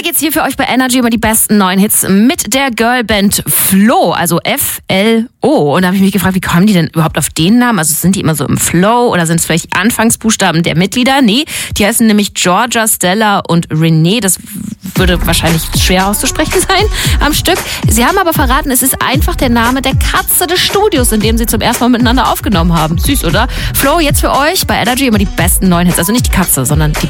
Weiter geht's hier für euch bei Energy über die besten neuen Hits mit der Girlband Flo, also F-L-O. Und da habe ich mich gefragt, wie kommen die denn überhaupt auf den Namen? Also sind die immer so im Flow oder sind es vielleicht Anfangsbuchstaben der Mitglieder? Nee, die heißen nämlich Georgia, Stella und Renee. Das würde wahrscheinlich schwer auszusprechen sein am Stück. Sie haben aber verraten, es ist einfach der Name der Katze des Studios, in dem sie zum ersten Mal miteinander aufgenommen haben. Süß, oder? Flo, jetzt für euch bei Energy immer die besten neuen Hits. Also nicht die Katze, sondern die